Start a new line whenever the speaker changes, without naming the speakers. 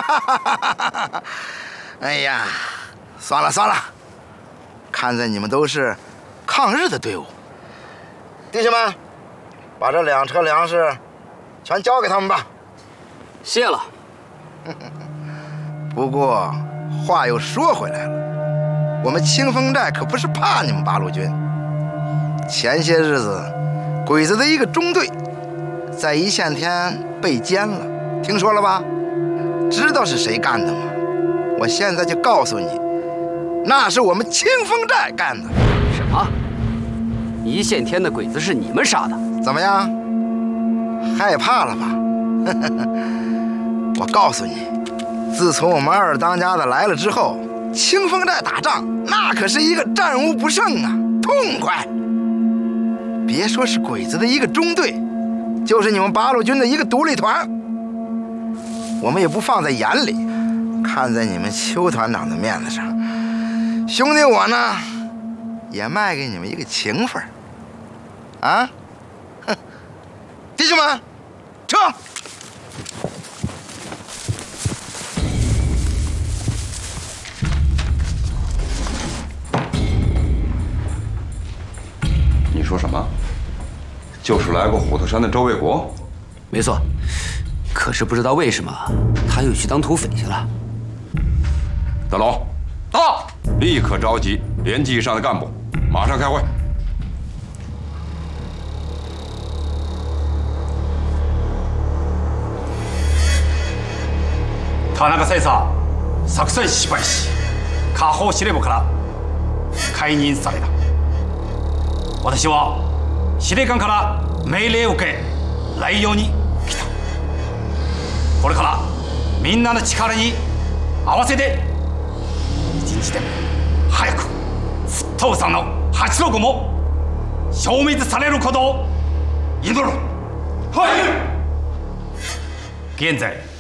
哎呀，算了算了，看在你们都是抗日的队伍，弟兄们，把这2车粮食全交给他们吧。
谢了。
不过话又说回来了，我们清风寨可不是怕你们八路军。前些日子，鬼子的一个中队在一线天被歼了，听说了吧？知道是谁干的吗？我现在就告诉你，那是我们清风寨干的。
什么？一线天的鬼子是你们杀的？
怎么样？害怕了吧？我告诉你，自从我们二当家的来了之后，清风寨打仗那可是一个战无不胜啊，痛快！别说是鬼子的一个中队，就是你们八路军的一个独立团，我们也不放在眼里。看在你们邱团长的面子上，兄弟我呢，也卖给你们一个情分啊！哼，弟兄们，撤！
你说什么？就是来过虎头山的周卫国？
没错，可是不知道为什么他又去当土匪去了。
大龙，到！立刻召集连级以上的干部，马上开会。
田中先生、作戦失敗し、下方司令部から解任された。私は司令官から命令を受け、来用に来た。これからみんなの力に合わせて、一日でも早く沸騰山の865も消滅されることを祈る。はい。現在